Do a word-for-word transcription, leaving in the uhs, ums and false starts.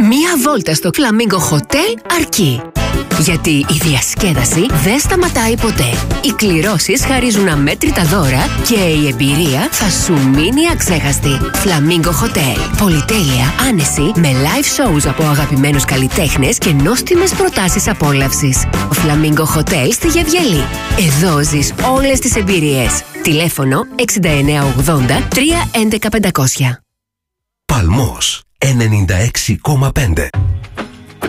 Μία βόλτα στο Flamingo Hotel αρκεί. Γιατί η διασκέδαση δεν σταματάει ποτέ. Οι κληρώσεις χαρίζουν αμέτρητα δώρα και η εμπειρία θα σου μείνει αξέχαστη. Flamingo Hotel. Πολυτέλεια, άνεση, με live shows από αγαπημένους καλλιτέχνες και νόστιμες προτάσεις απόλαυσης. Flamingo Hotel στη Γεβγελή. Εδώ ζεις όλες τις εμπειρίες. Τηλέφωνο εξήντα εννέα ογδόντα τρία έντεκα πεντακόσια. Παλμός ενενήντα έξι κόμμα πέντε.